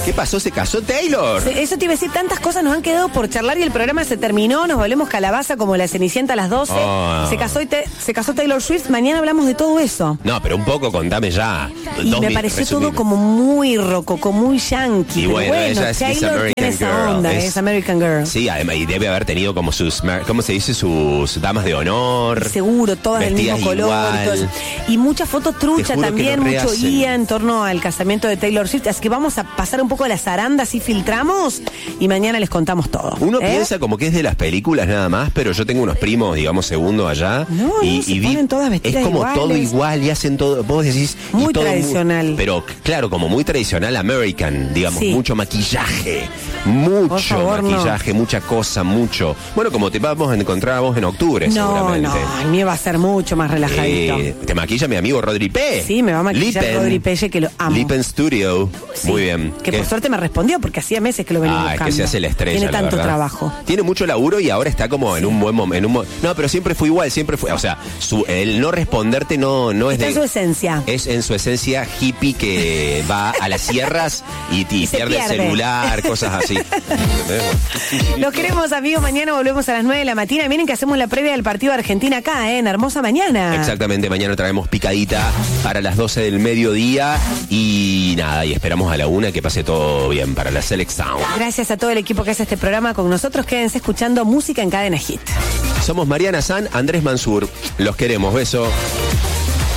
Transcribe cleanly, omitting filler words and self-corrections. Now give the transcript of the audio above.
¿Qué pasó? ¿Se casó Taylor? Eso te iba a decir, tantas cosas nos han quedado por charlar y el programa se terminó, nos volvemos calabaza como la Cenicienta a las 12. Se casó Taylor Swift, mañana hablamos de todo eso. No, pero un poco contame ya. Y me pareció todo como muy rococó, muy yankee. Y bueno, ella Taylor tiene esa onda, es American Girl. Sí, además, y debe haber tenido como sus, ¿cómo se dice? Sus damas de honor. Seguro, todas del mismo color. Y mucha foto trucha también, mucho guía en torno al casamiento de Taylor Swift. Así que vamos a pasar un poco a las zarandas y filtramos y mañana les contamos todo. Uno piensa como que es de las películas nada más, pero yo tengo unos primos, digamos, segundos allá. Y ponen todas vestidas es como iguales. todo igual y hacen todo, vos decís... Muy todo tradicional. Pero claro, como muy tradicional American, digamos, mucho maquillaje. Mucho maquillaje, mucha cosa, mucho. Bueno, como te vamos a encontrar a vos en octubre, seguramente. No, el mío va a ser mucho más relajadito. Te maquilla mi amigo Rodri P. Sí, me va a maquillar Rodri Pelle, que lo amo. Lipen Studio. Sí, muy bien. Que por suerte me respondió, porque hacía meses que lo venía buscando. Es que se hace la estrella, tiene tanto la trabajo. Tiene mucho laburo y ahora está como en un buen momento. No, pero siempre fue igual, siempre fue. O sea, el no responderte no es está en su esencia. Es en su esencia hippie que va a las sierras y pierde el celular, cosas así. Los queremos, amigos. Mañana volvemos a las 9 de la mañana. Miren que hacemos la previa del partido de Argentina acá, en Hermosa Mañana. Exactamente, mañana traemos picadita para las 12 del mediodía y nada, y esperamos a la 1 que pase todo bien para la selección. Gracias a todo el equipo que hace este programa con nosotros. Quédense escuchando música en Cadena Hit. Somos Mariana San, Andrés Mansur. Los queremos, beso.